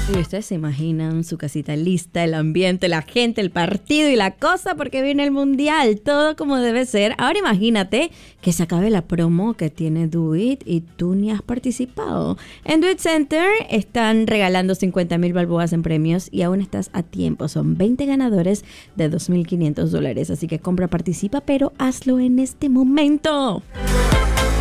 Y ustedes se imaginan su casita lista, el ambiente, la gente, el partido y la cosa, porque viene el mundial, todo como debe ser. Ahora imagínate que se acabe la promo que tiene Do It y tú ni has participado. En Do It Center están regalando 50,000 balboas en premios y aún estás a tiempo. Son 20 ganadores de $2,500. Así que compra, participa, pero hazlo en este momento.